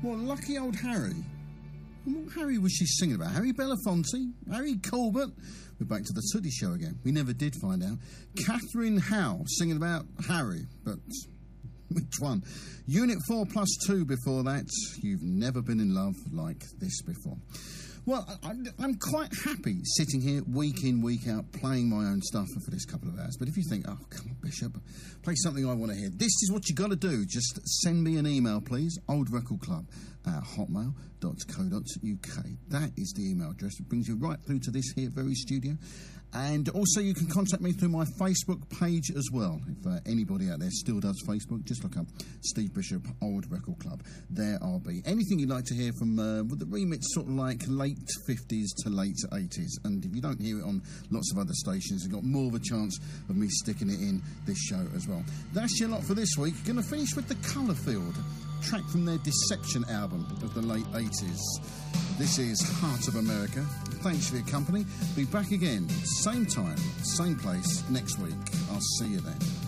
Well, lucky old Harry. And what Harry was she singing about? Harry Belafonte? Harry Colbert? We're back to the Toody Show again. We never did find out. Catherine Howe singing about Harry, but which one? Unit 4+2 before that. You've never been in love like this before. Well, I'm quite happy sitting here week in, week out, playing my own stuff for this couple of hours. But if you think, oh, come on, Bishop, play something I want to hear, this is what you got to do. Just send me an email, please, oldrecordclub@hotmail.co.uk. That is the email address. It brings you right through to this here very studio. And also you can contact me through my Facebook page as well. If anybody out there still does Facebook, just look up Steve Bishop Old Record Club. There I'll be. Anything you'd like to hear from the remit's sort of like late 50s to late 80s. And if you don't hear it on lots of other stations, you've got more of a chance of me sticking it in this show as well. That's your lot for this week. Going to finish with The Colourfield, track from their Deception album of the late 80s. This is Heart of America. Thanks for your company. Be back again, same time, same place next week. I'll see you then.